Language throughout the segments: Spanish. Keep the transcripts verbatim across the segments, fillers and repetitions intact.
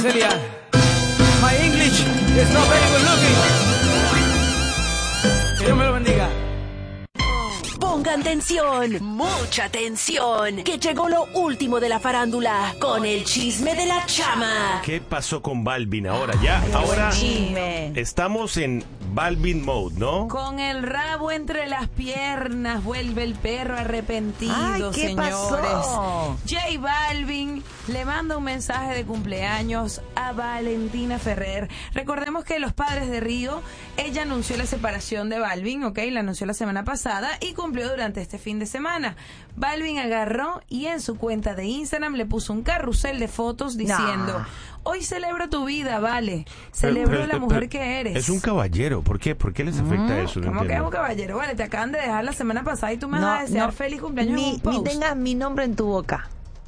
Celia, my English is not very good looking. Que Dios me lo bendiga. Pongan tensión, mucha tensión, que llegó lo último de la farándula con el chisme de la chama. ¿Qué pasó con Balvin ahora? Ya, ahora Chisme. estamos en Balvin mode, ¿no? Con el rabo entre las piernas vuelve el perro arrepentido, Ay, ¿qué señores. pasó? J Balvin le manda un mensaje de cumpleaños a Valentina Ferrer. Recordemos que los padres de Río, ella anunció la separación de Balvin, ¿ok? La anunció la semana pasada y cumplió durante este fin de semana. Balvin agarró y en su cuenta de Instagram le puso un carrusel de fotos diciendo... Nah. Hoy celebro tu vida, Vale. Celebro Pero- pero- la mujer pero que eres. Es un caballero. ¿Por qué? ¿Por qué les afecta eso? No ¿Cómo que es entiendo. un caballero? Vale, te acaban de dejar la semana pasada y tú me No, vas a desear no. feliz cumpleaños Ni, en un post. ni tengas mi nombre en tu boca.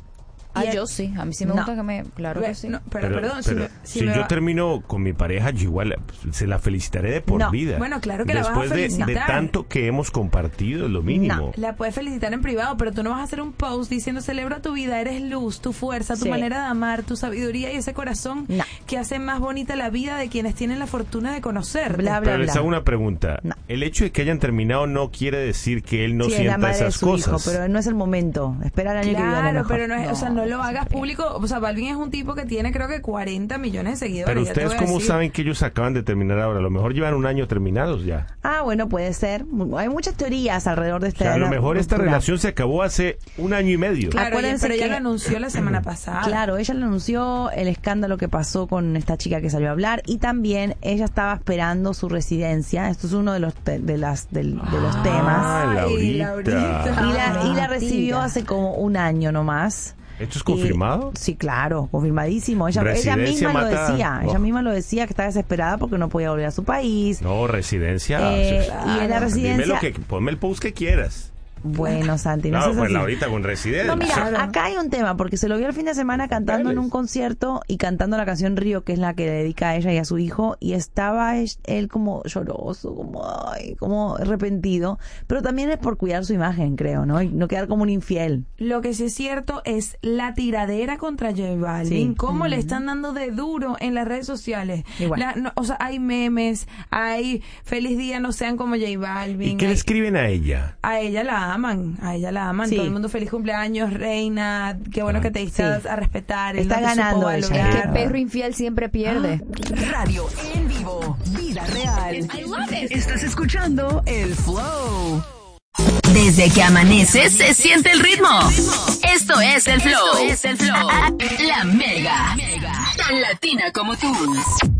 Ah, Y el- yo sí. A mí sí me No. gusta que me... Claro que sí. No, pero, Pero, perdón, pero si, me, si si me yo va- termino con mi pareja, yo igual se la felicitaré de por No. vida. Bueno, claro que la vas a Después de- felicitar. de, tanto que hemos compartido, es lo mínimo. La puedes felicitar en privado, pero tú no vas a hacer un post diciendo celebra tu vida, eres luz, tu fuerza, tu Sí. manera de amar, tu sabiduría y ese corazón No. que hace más bonita la vida de quienes tienen la fortuna de conocerte. Bla, bla, Pero les bla. hago una pregunta. No. El hecho de que hayan terminado no quiere decir que él no Sí, es la sienta madre de esas su cosas. hijo, pero no es el momento. Espera el año que viene. Claro, mejor. pero no es, o sea, no lo No, hagas público. O sea, Balvin es un tipo que tiene creo que cuarenta millones de seguidores. Pero ya te ustedes voy a cómo decir. saben que ellos acaban de terminar ahora. A lo mejor llevan un año terminados ya. Ah, bueno, puede ser. Hay muchas teorías alrededor de O esta sea, a lo mejor esta ruptura. relación se acabó hace un año y medio. Claro, Acuérdense pero ella que- lo anunció la semana pasada. Claro, ella le anunció el escándalo que pasó con esta chica que salió a hablar y también ella estaba esperando su residencia. Esto es uno de los te- de las del- de los Ah, temas. Ay, Laurita. Laurita. Y la, y la mentira. recibió hace como un año nomás. ¿Esto es confirmado? Y- sí, claro, confirmadísimo. Ella, ella Residencia misma lo mata- decía. Oh. Ella misma lo decía que estaba desesperada porque no podía volver a su país. No, residencia. Eh, o sea, y en la Dime residencia. lo que, ponme el post que quieras. Bueno, Santi, no, No, seas pues así. Laurita con residencia. No, mira, acá hay un tema, porque se lo vio el fin de semana cantando en un concierto y cantando la canción Río, que es la que le dedica a ella y a su hijo, y estaba él, él como lloroso, como, ay, como arrepentido, pero también es por cuidar su imagen, creo, ¿no? Y no quedar como un infiel. Lo que sí es cierto es la tiradera contra J Balvin. Sí. Cómo le están dando de duro en las redes sociales. Igual. La- no, o sea, hay memes, hay feliz día, no sean como J Balvin. ¿Y qué le hay- escriben a ella? A ella la aman, a ella la aman. Sí. Todo el mundo feliz cumpleaños, reina. Qué bueno Ah, que te diste sí. a respetar. él Está no te supo ganando ella. valorar. Es que perro infiel siempre pierde. Radio en vivo, vida real. Estás escuchando El Flow. Desde que amanece se siente el ritmo. Esto es El Flow. Esto es El Flow. La Mega. Tan latina como tú.